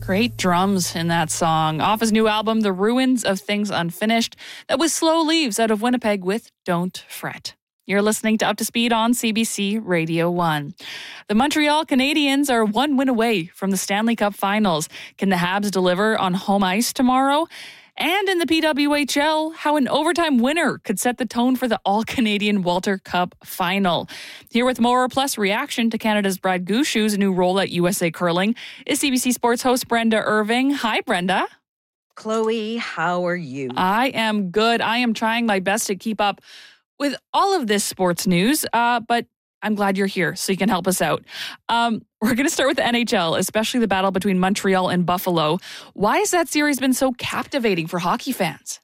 Great drums in that song. Off his new album, The Ruins of Things Unfinished. That was Slow Leaves out of Winnipeg with Don't Fret. You're listening to Up to Speed on CBC Radio 1. The Montreal Canadiens are 1 win away from the Stanley Cup Finals. Can the Habs deliver on home ice tomorrow? And in the PWHL, how an overtime winner could set the tone for the All-Canadian Walter Cup Final. Here with more plus reaction to Canada's Brad Gushue's new role at USA Curling is CBC Sports host Brenda Irving. Hi, Brenda. Chloe, how are you? I am good. I am trying my best to keep up with all of this sports news, but I'm glad you're here so you can help us out. We're going to start with the NHL, especially the battle between Montreal and Buffalo. Why has that series been so captivating for hockey fans?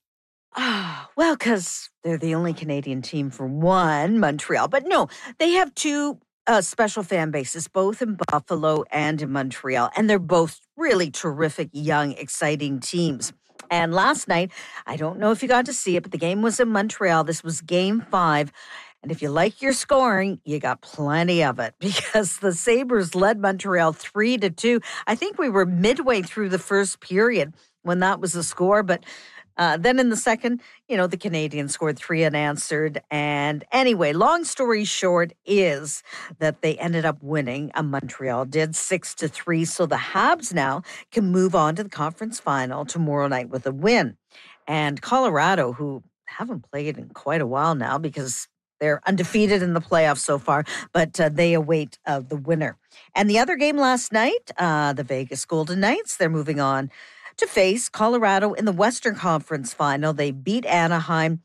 Well, because they're the only Canadian team for one, Montreal. But no, they have two special fan bases, both in Buffalo and in Montreal. And they're both really terrific, young, exciting teams. And last night, I don't know if you got to see it, but the game was in Montreal. This was Game 5. And if you like your scoring, you got plenty of it because the Sabres led Montreal 3-2. I think we were midway through the first period when that was the score. But then in the second, the Canadiens scored 3 unanswered. And anyway, long story short is that they ended up winning. Montreal did 6-3. So the Habs now can move on to the conference final tomorrow night with a win. And Colorado, who haven't played in quite a while now because they're undefeated in the playoffs so far, but they await the winner. And the other game last night, the Vegas Golden Knights, they're moving on to face Colorado in the Western Conference Final. They beat Anaheim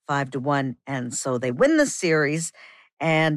5-1, and so they win the series. And,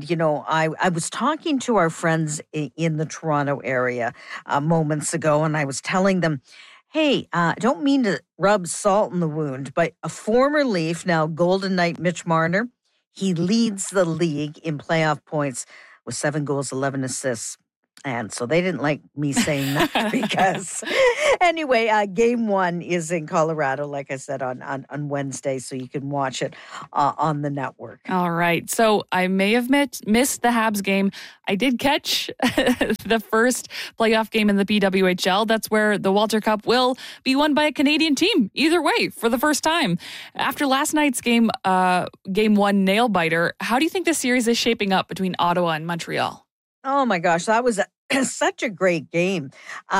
I was talking to our friends in the Toronto area moments ago, and I was telling them, hey, I don't mean to rub salt in the wound, but a former Leaf, now Golden Knight Mitch Marner, he leads the league in playoff points with 7 goals, 11 assists. And so they didn't like me saying that because anyway, Game 1 is in Colorado, like I said, on Wednesday. So you can watch it on the network. All right. So I may have missed the Habs game. I did catch the first playoff game in the PWHL. That's where the Walter Cup will be won by a Canadian team, either way, for the first time. After last night's game, Game 1 nail-biter, how do you think this series is shaping up between Ottawa and Montreal? Oh, my gosh, that was such a great game.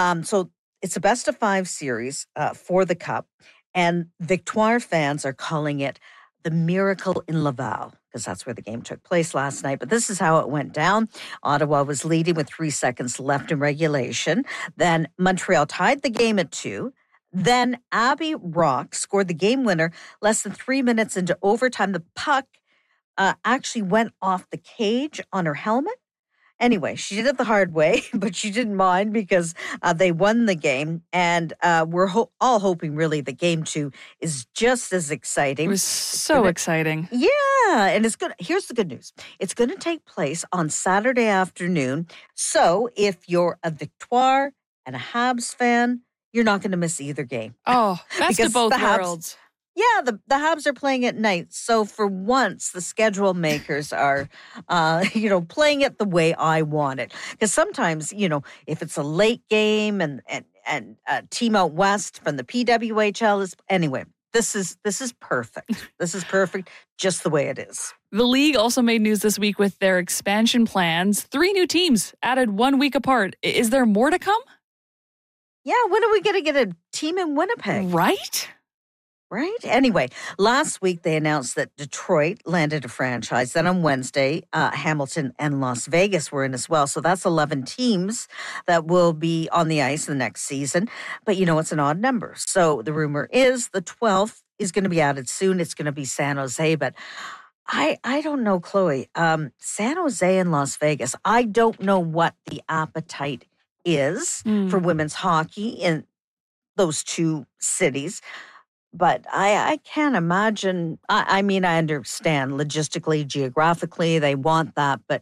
So it's a best-of-5 series for the Cup, and Victoire fans are calling it the Miracle in Laval because that's where the game took place last night. But this is how it went down. Ottawa was leading with 3 seconds left in regulation. Then Montreal tied the game at 2. Then Abby Rock scored the game winner less than 3 minutes into overtime. The puck actually went off the cage on her helmet. Anyway, she did it the hard way, but she didn't mind because they won the game. And we're all hoping, really, that Game 2 is just as exciting. It was so exciting. Yeah, and it's good. Here's the good news. It's going to take place on Saturday afternoon. So if you're a Victoire and a Habs fan, you're not going to miss either game. Oh, best of both worlds. Yeah, the Habs are playing at night. So for once, the schedule makers are, playing it the way I want it. Because sometimes, if it's a late game and a team out west from the PWHL is anyway. This is perfect. This is perfect, just the way it is. The league also made news this week with their expansion plans. 3 new teams added 1 week apart. Is there more to come? Yeah, when are we going to get a team in Winnipeg? Right? Anyway, last week they announced that Detroit landed a franchise. Then on Wednesday, Hamilton and Las Vegas were in as well. So that's 11 teams that will be on the ice the next season. But it's an odd number. So the rumor is the 12th is going to be added soon. It's going to be San Jose. But I don't know, Chloe. San Jose and Las Vegas, I don't know what the appetite is for women's hockey in those 2 cities. But I can't imagine. I mean, I understand logistically, geographically, they want that. But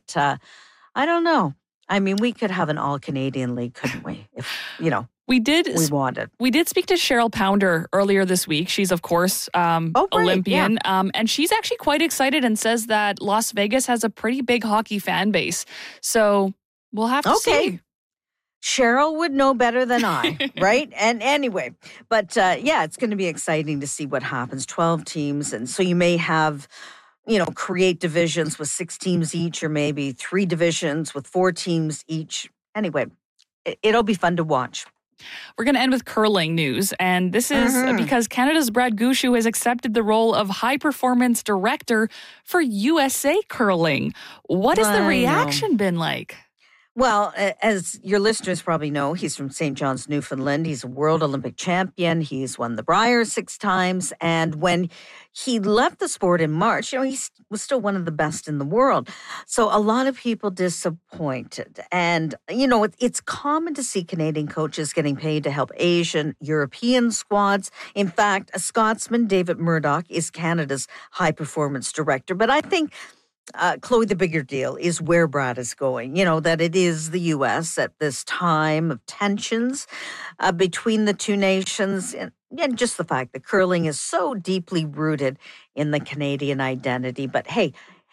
I don't know. I mean, we could have an all-Canadian league, couldn't we? If, we wanted. We did speak to Cheryl Pounder earlier this week. She's, of course, Olympian. Yeah. And she's actually quite excited and says that Las Vegas has a pretty big hockey fan base. So we'll have to see. Cheryl would know better than I, right? And anyway, but it's going to be exciting to see what happens. 12 teams. And so you may have, create divisions with 6 teams each, or maybe 3 divisions with 4 teams each. Anyway, it'll be fun to watch. We're going to end with curling news, and this is because Canada's Brad Gushue has accepted the role of high performance director for USA Curling. What has the reaction been like? Well, as your listeners probably know, he's from St. John's, Newfoundland. He's a world Olympic champion. He's won the Brier 6 times. And when he left the sport in March, he was still one of the best in the world. So a lot of people disappointed. And, it's common to see Canadian coaches getting paid to help Asian, European squads. In fact, a Scotsman, David Murdoch, is Canada's high performance director. But I think Chloe, the bigger deal is where Brad is going. That it is the U.S. at this time of tensions between the two nations. And just the fact that curling is so deeply rooted in the Canadian identity. But hey,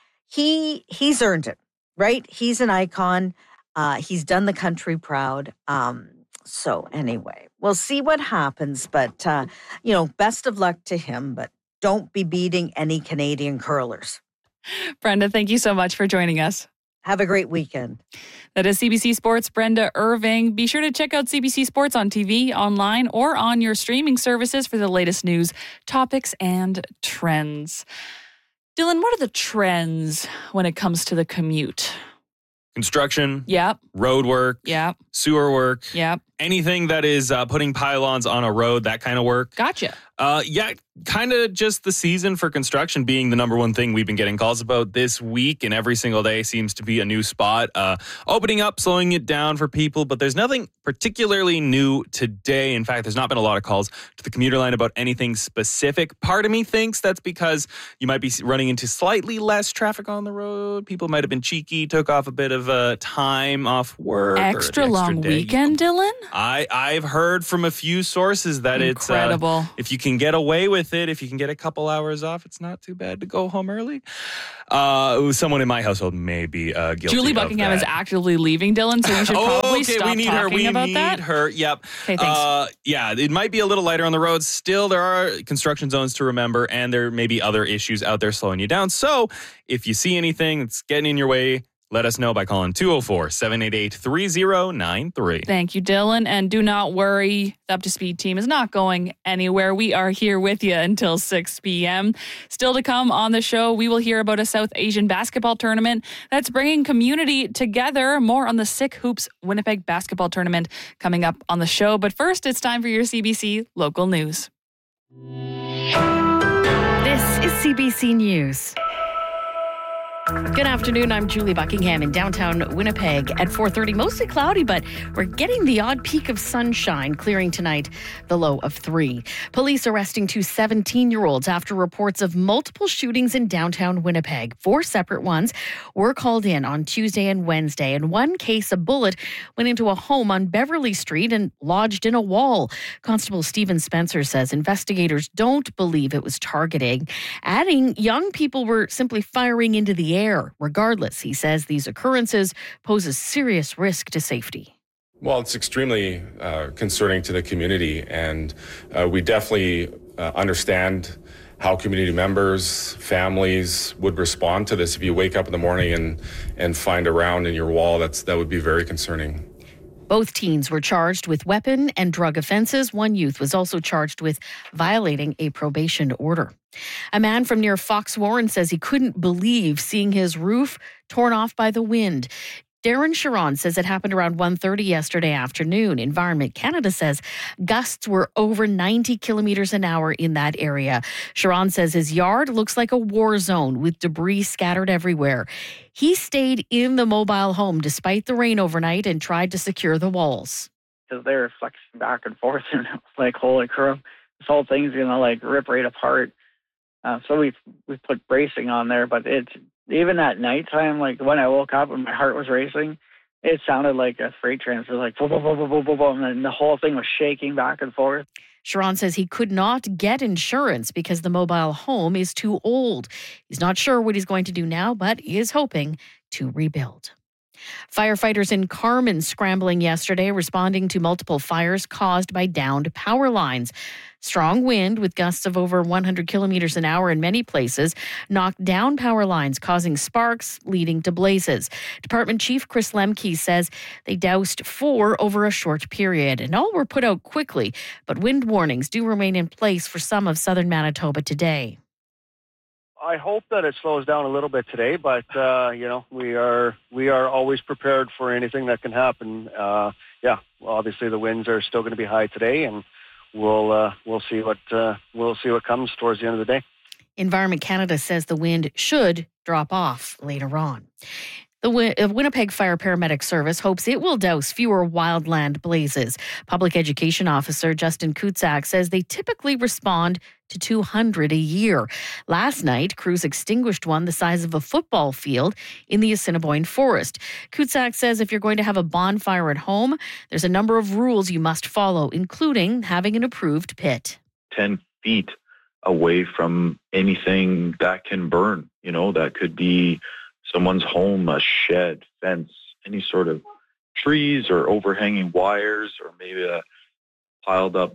he's earned it, right? He's an icon. He's done the country proud. So anyway, we'll see what happens. But, best of luck to him. But don't be beating any Canadian curlers. Brenda, thank you so much for joining us. Have a great weekend. That is CBC Sports' Brenda Irving. Be sure to check out CBC Sports on TV, online, or on your streaming services for the latest news, topics, and trends. Dylan, what are the trends when it comes to the commute? Construction. Yep. Road work. Yep. Sewer work. Yep. Anything that is putting pylons on a road, that kind of work. Gotcha. Kind of just the season for construction being the number one thing we've been getting calls about this week, and every single day seems to be a new spot opening up, slowing it down for people, but there's nothing particularly new today. In fact, there's not been a lot of calls to the commuter line about anything specific. Part of me thinks that's because you might be running into slightly less traffic on the road. People might have been cheeky, took off a bit of time off work. Extra long weekend, Dylan? I've heard from a few sources that incredible. If you can get away with it, if you can get a couple hours off, it's not too bad to go home early. Someone in my household may be guilty Julie Buckingham of is actively leaving, Dylan, so we should probably stop we need talking her. We about need that. her. Yep. Okay, thanks. It might be a little lighter on the roads. Still, there are construction zones to remember, and there may be other issues out there slowing you down. So if you see anything that's getting in your way, let us know by calling 204-788-3093. Thank you, Dylan. And do not worry, the Up to Speed team is not going anywhere. We are here with you until 6 p.m. Still to come on the show, we will hear about a South Asian basketball tournament that's bringing community together. More on the Sick Hoops Winnipeg basketball tournament coming up on the show. But first, it's time for your CBC local news. This is CBC News. Good afternoon. I'm Julie Buckingham in downtown Winnipeg at 4:30. Mostly cloudy, but we're getting the odd peak of sunshine, clearing tonight, the low of 3. Police arresting 2 17-year-olds after reports of multiple shootings in downtown Winnipeg. 4 separate ones were called in on Tuesday and Wednesday. In one case, a bullet went into a home on Beverly Street and lodged in a wall. Constable Stephen Spencer says investigators don't believe it was targeting, adding young people were simply firing into the air. Regardless, he says these occurrences pose a serious risk to safety. Well, it's extremely concerning to the community, and we definitely understand how community members, families would respond to this. If you wake up in the morning and find a round in your wall, that would be very concerning. Both teens were charged with weapon and drug offenses. One youth was also charged with violating a probation order. A man from near Fox Warren says he couldn't believe seeing his roof torn off by the wind. Darren Sharon says it happened around 1:30 yesterday afternoon. Environment Canada says gusts were over 90 kilometers an hour in that area. Sharon says his yard looks like a war zone with debris scattered everywhere. He stayed in the mobile home despite the rain overnight and tried to secure the walls. Because they were flexing back and forth, and it was like, holy crap, this whole thing's gonna like rip right apart. So we put bracing on there, but it's even at nighttime, like when I woke up and my heart was racing, it sounded like a freight train. It was like boom, boom, boom, boom, boom, boom, boom, and the whole thing was shaking back and forth. Sharon says he could not get insurance because the mobile home is too old. He's not sure what he's going to do now, but he is hoping to rebuild. Firefighters in Carman scrambling yesterday, responding to multiple fires caused by downed power lines. Strong wind with gusts of over 100 kilometers an hour in many places knocked down power lines, causing sparks, leading to blazes. Department Chief Chris Lemke says they doused 4 over a short period, and all were put out quickly, but wind warnings do remain in place for some of southern Manitoba today. I hope that it slows down a little bit today, but we are always prepared for anything that can happen. Obviously the winds are still going to be high today, and we'll see what comes towards the end of the day. Environment Canada says the wind should drop off later on. The Winnipeg Fire Paramedic Service hopes it will douse fewer wildland blazes. Public Education Officer Justin Kutzak says they typically respond to 200 a year. Last night, crews extinguished one the size of a football field in the Assiniboine Forest. Kutzak says if you're going to have a bonfire at home, there's a number of rules you must follow, including having an approved pit. 10 feet away from anything that can burn. That could be someone's home, a shed, fence, any sort of trees or overhanging wires, or maybe a piled up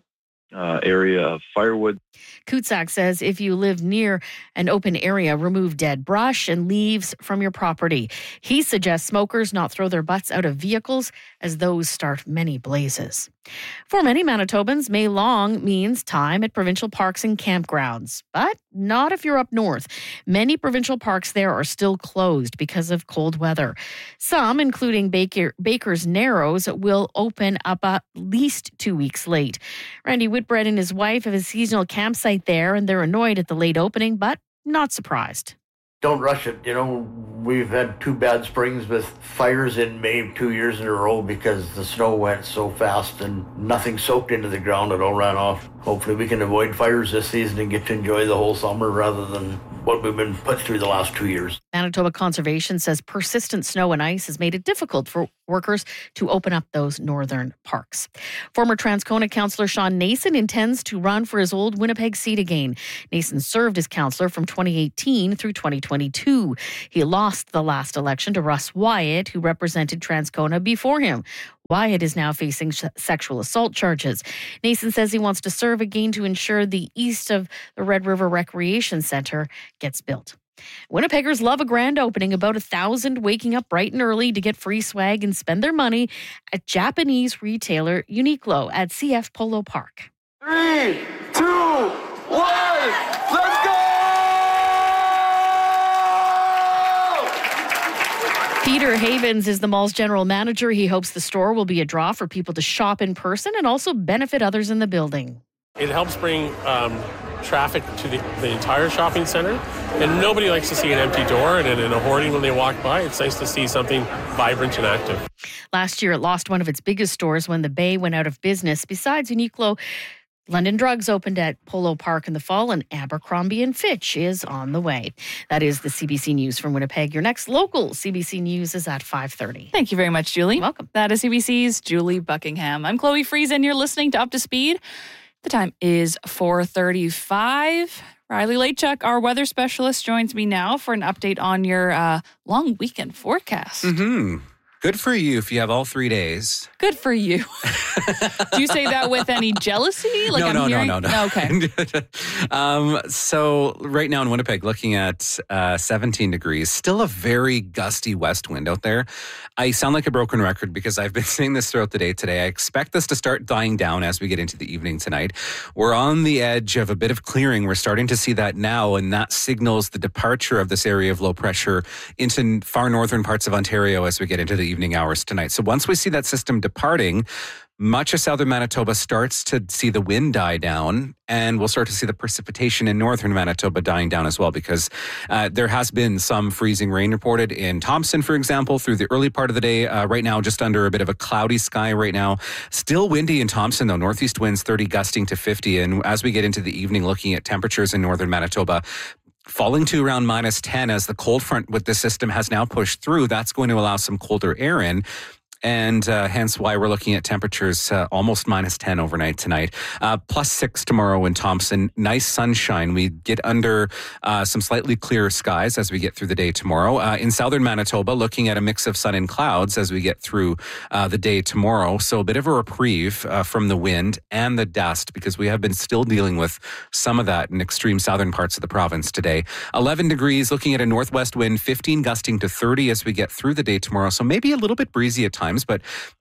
area of firewood. Kutzak says if you live near an open area, remove dead brush and leaves from your property. He suggests smokers not throw their butts out of vehicles as those start many blazes. For many Manitobans, May Long means time at provincial parks and campgrounds, but not if you're up north. Many provincial parks there are still closed because of cold weather. Some, including Baker's Narrows, will open up at least 2 weeks late. Randy Whitbread and his wife have a seasonal campsite there, and they're annoyed at the late opening, but not surprised. Don't rush it. We've had 2 bad springs with fires in May 2 years in a row because the snow went so fast and nothing soaked into the ground. It all ran off. Hopefully we can avoid fires this season and get to enjoy the whole summer rather than what we've been put through the last 2 years. Manitoba Conservation says persistent snow and ice has made it difficult for workers to open up those northern parks. Former Transcona councillor Sean Nason intends to run for his old Winnipeg seat again. Nason served as councillor from 2018 through 2022. He lost the last election to Russ Wyatt, who represented Transcona before him. Wyatt is now facing sexual assault charges. Nason says he wants to serve again to ensure the east of the Red River Recreation Centre gets built. Winnipeggers love a grand opening. About 1,000 waking up bright and early to get free swag and spend their money at Japanese retailer Uniqlo at CF Polo Park. 3, 2, 1, let's go! Peter Havens is the mall's general manager. He hopes the store will be a draw for people to shop in person and also benefit others in the building. It helps bring traffic to the entire shopping center, and nobody likes to see an empty door and in a hoarding when they walk by. It's nice to see something vibrant and active. Last year, it lost one of its biggest stores when the Bay went out of business. Besides Uniqlo, London Drugs opened at Polo Park in the fall, and Abercrombie & Fitch is on the way. That is the CBC News from Winnipeg. Your next local CBC News is at 5:30. Thank you very much, Julie. You're welcome. That is CBC's Julie Buckingham. I'm Chloe Friesen. You're listening to Up to Speed. The time is 4:35. Riley Laychuk, our weather specialist, joins me now for an update on your long weekend forecast. Mm-hmm. Good for you if you have all 3 days. Good for you. Do you say that with any jealousy? No. Okay. So right now in Winnipeg, looking at 17 degrees, still a very gusty west wind out there. I sound like a broken record because I've been saying this throughout the day today. I expect this to start dying down as we get into the evening tonight. We're on the edge of a bit of clearing. We're starting to see that now, and that signals the departure of this area of low pressure into far northern parts of Ontario as we get into the evening hours tonight. So once we see that system departing, much of southern Manitoba starts to see the wind die down, and we'll start to see the precipitation in northern Manitoba dying down as well, because there has been some freezing rain reported in Thompson, for example, through the early part of the day. Right now, just under a bit of a cloudy sky right now. Still windy in Thompson, though. Northeast winds 30 gusting to 50. And as we get into the evening, looking at temperatures in northern Manitoba, falling to around -10 as the cold front with this system has now pushed through. That's going to allow some colder air in. And hence why we're looking at temperatures almost -10 overnight tonight. +6 tomorrow in Thompson. Nice sunshine. We get under some slightly clearer skies as we get through the day tomorrow. In southern Manitoba, looking at a mix of sun and clouds as we get through the day tomorrow. So a bit of a reprieve from the wind and the dust, because we have been still dealing with some of that in extreme southern parts of the province today. 11 degrees, looking at a northwest wind, 15 gusting to 30 as we get through the day tomorrow. So maybe a little bit breezy at times, but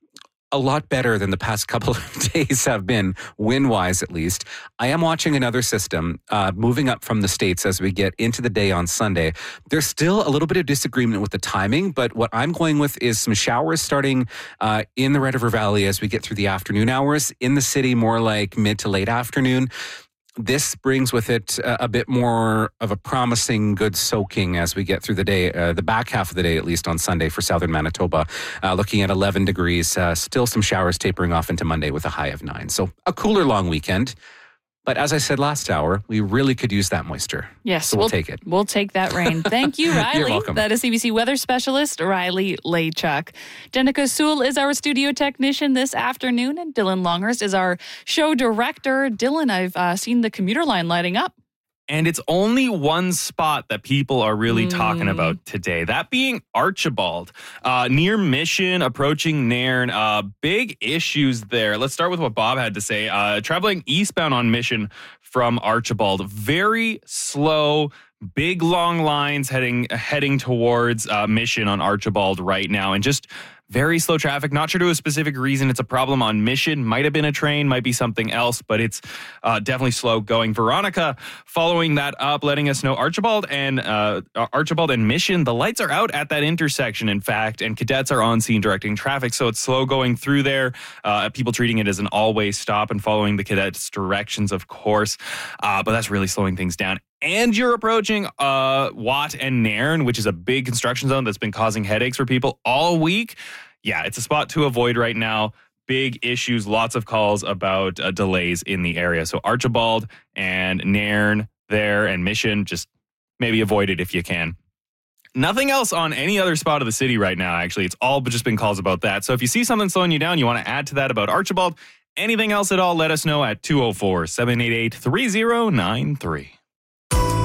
a lot better than the past couple of days have been, wind-wise at least. I am watching another system moving up from the States as we get into the day on Sunday. There's still a little bit of disagreement with the timing, but what I'm going with is some showers starting in the Red River Valley as we get through the afternoon hours. In the city, more like mid to late afternoon. This brings with it a bit more of a promising good soaking as we get through the day, the back half of the day, at least on Sunday for southern Manitoba. Looking at 11 degrees, still some showers tapering off into Monday with a high of 9. So a cooler long weekend. But as I said last hour, we really could use that moisture. Yes. So we'll take it. We'll take that rain. Thank you, Riley. You're welcome. That is CBC weather specialist Riley Laychuk. Jenica Sewell is our studio technician this afternoon, and Dylan Longhurst is our show director. Dylan, I've seen the commuter line lighting up. And it's only one spot that people are really talking about today. That being Archibald. Near Mission, approaching Nairn. Big issues there. Let's start with what Bob had to say. Traveling eastbound on Mission from Archibald. Very slow, big long lines heading towards Mission on Archibald right now. And just very slow traffic. Not sure to a specific reason. It's a problem on Mission. Might have been a train, might be something else, but it's definitely slow going. Veronica following that up, letting us know Archibald and Mission, the lights are out at that intersection, in fact, and cadets are on scene directing traffic, so it's slow going through there. People treating it as an all-way stop and following the cadets' directions, of course, but that's really slowing things down. And you're approaching Watt and Nairn, which is a big construction zone that's been causing headaches for people all week. Yeah, it's a spot to avoid right now. Big issues, lots of calls about delays in the area. So Archibald and Nairn there and Mission, just maybe avoid it if you can. Nothing else on any other spot of the city right now, actually. It's all just been calls about that. So if you see something slowing you down, you want to add to that about Archibald, anything else at all, let us know at 204-788-3093.